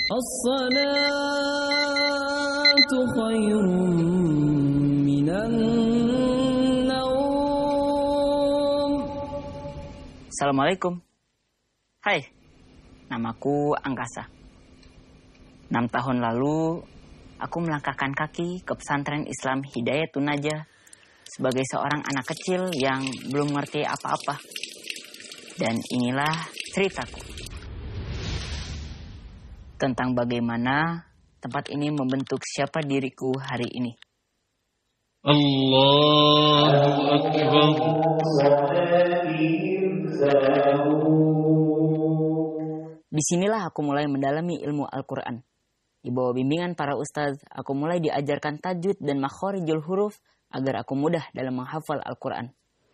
الصلاة خير من النوم. Assalamualaikum. Hai, namaku Angkasa. 6 tahun lalu, aku melangkahkan kaki ke pesantren Islam Hidayatun Najah sebagai seorang anak kecil yang belum mengerti apa-apa. Dan inilah ceritaku tentang bagaimana tempat ini membentuk siapa diriku hari ini. Allahu Akbar. Disinilah aku mulai mendalami ilmu Al-Quran. Di bawah bimbingan para ustadz, aku mulai diajarkan tajwid dan makhorijul huruf agar aku mudah dalam menghafal Al-Quran.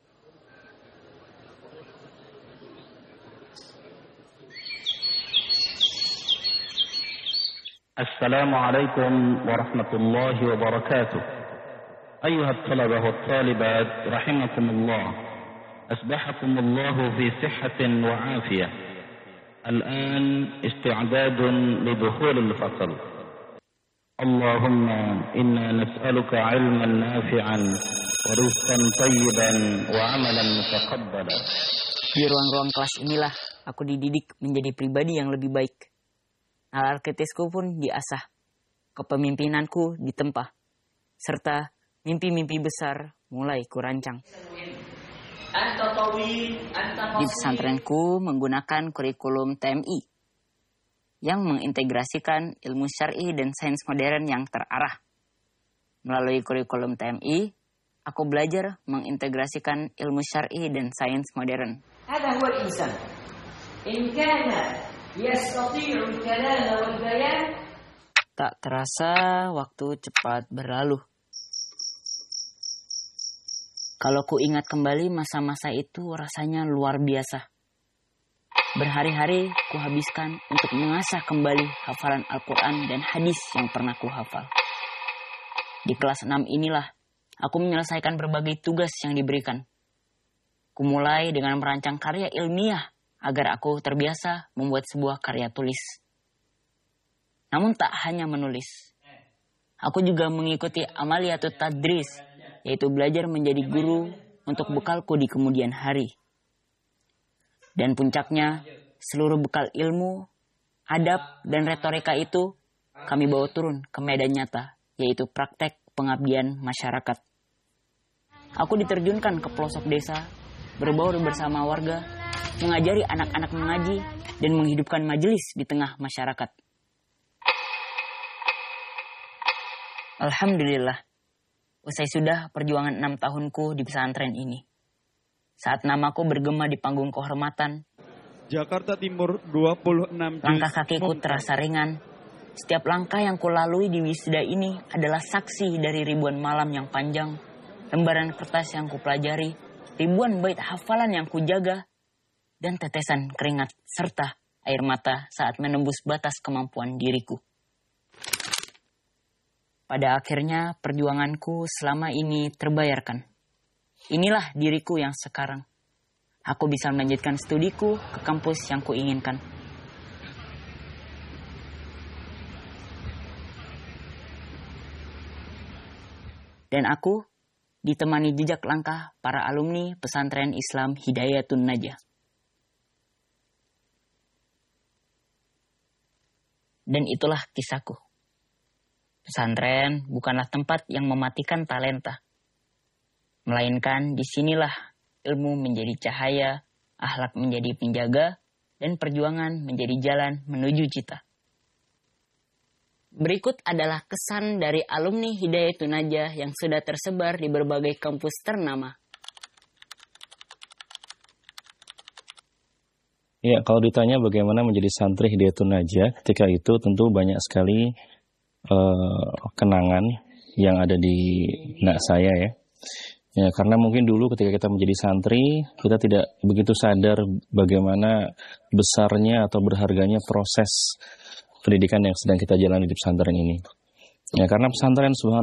Assalamualaikum warahmatullahi wabarakatuh. أيها الطلبة والطالبات رحمكم الله، أصبحكم الله في صحة وعافية. الآن استعداد لدخول الفصل. اللهم إنا نسألك علما نافعا ورزقا طيبا وعملا متقبلا. Di ruang-ruang kelas inilah aku dididik menjadi pribadi yang lebih baik. Nalar kritisku pun diasah, kepemimpinanku ditempa, serta mimpi-mimpi besar mulai kurancang. Di pesantrenku menggunakan kurikulum TMI yang mengintegrasikan ilmu syar'i dan sains modern yang terarah. Melalui kurikulum TMI, aku belajar mengintegrasikan ilmu syar'i dan sains modern. Tak terasa waktu cepat berlalu. Kalau ku ingat kembali masa-masa itu rasanya luar biasa. Berhari-hari ku habiskan untuk mengasah kembali hafalan Al-Quran dan hadis yang pernah ku hafal. Di kelas 6 inilah aku menyelesaikan berbagai tugas yang diberikan. Ku mulai dengan merancang karya ilmiah agar aku terbiasa membuat sebuah karya tulis. Namun tak hanya menulis. Aku juga mengikuti amaliyatut tadris, yaitu belajar menjadi guru untuk bekalku di kemudian hari. Dan puncaknya, seluruh bekal ilmu, adab, dan retorika itu kami bawa turun ke medan nyata, yaitu praktek pengabdian masyarakat. Aku diterjunkan ke pelosok desa, berbaur bersama warga, mengajari anak-anak mengaji, dan menghidupkan majelis di tengah masyarakat. Alhamdulillah, usai sudah perjuangan 6 tahunku di pesantren ini. Saat namaku bergema di panggung kehormatan, Jakarta Timur 26 langkah kakiku terasa ringan. Setiap langkah yang kulalui di wisuda ini adalah saksi dari ribuan malam yang panjang, lembaran kertas yang kupelajari, ribuan bait hafalan yang kujaga, dan tetesan keringat serta air mata saat menembus batas kemampuan diriku. Pada akhirnya perjuanganku selama ini terbayarkan. Inilah diriku yang sekarang. Aku bisa melanjutkan studiku ke kampus yang kuinginkan. Dan aku ditemani jejak langkah para alumni pesantren Islam Hidayatun Najah. Dan itulah kisahku. Pesantren bukanlah tempat yang mematikan talenta. Melainkan disinilah ilmu menjadi cahaya, akhlak menjadi penjaga, dan perjuangan menjadi jalan menuju cita. Berikut adalah kesan dari alumni Hidayatun Najah yang sudah tersebar di berbagai kampus ternama. Ya, kalau ditanya bagaimana menjadi santri Hidayatun Najah, ketika itu tentu banyak sekali kenangan yang ada di benak saya ya. Ya, karena mungkin dulu ketika kita menjadi santri, kita tidak begitu sadar bagaimana besarnya atau berharganya proses pendidikan yang sedang kita jalani di pesantren ini. Ya, karena pesantren